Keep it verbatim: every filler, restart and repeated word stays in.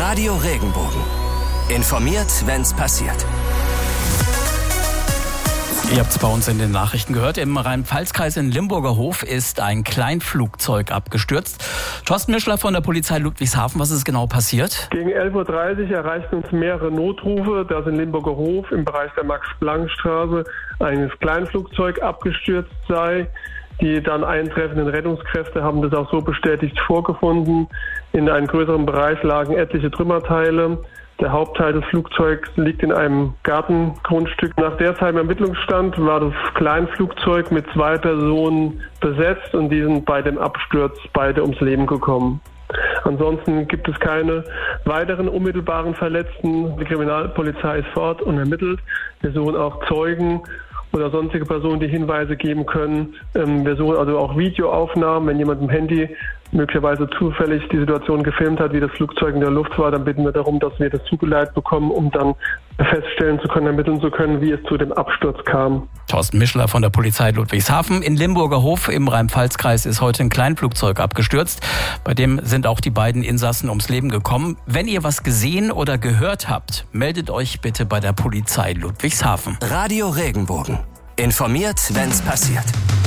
Radio Regenbogen. Informiert, wenn's passiert. Ihr habt es bei uns in den Nachrichten gehört. Im Rhein-Pfalz-Kreis in Limburgerhof ist ein Kleinflugzeug abgestürzt. Thorsten Mischler von der Polizei Ludwigshafen, was ist genau passiert? Gegen elf Uhr dreißig erreichten uns mehrere Notrufe, dass in Limburgerhof im Bereich der Max-Planck-Straße ein Kleinflugzeug abgestürzt sei. Die dann eintreffenden Rettungskräfte haben das auch so bestätigt vorgefunden. In einem größeren Bereich lagen etliche Trümmerteile. Der Hauptteil des Flugzeugs liegt in einem Gartengrundstück. Nach derzeitigem Ermittlungsstand war das Kleinflugzeug mit zwei Personen besetzt und die sind bei dem Absturz beide ums Leben gekommen. Ansonsten gibt es keine weiteren unmittelbaren Verletzten. Die Kriminalpolizei ist vor Ort und ermittelt. Wir suchen auch Zeugen oder sonstige Personen, die Hinweise geben können. Wir suchen also auch Videoaufnahmen. Wenn jemand im Handy möglicherweise zufällig die Situation gefilmt hat, wie das Flugzeug in der Luft war, dann bitten wir darum, dass wir das zugeleitet bekommen, um dann feststellen zu können, ermitteln zu können, wie es zu dem Absturz kam. Thorsten Mischler von der Polizei Ludwigshafen. In Limburgerhof im Rhein-Pfalz-Kreis ist heute ein Kleinflugzeug abgestürzt. Bei dem sind auch die beiden Insassen ums Leben gekommen. Wenn ihr was gesehen oder gehört habt, meldet euch bitte bei der Polizei Ludwigshafen. Radio Regenbogen. Informiert, wenn's passiert.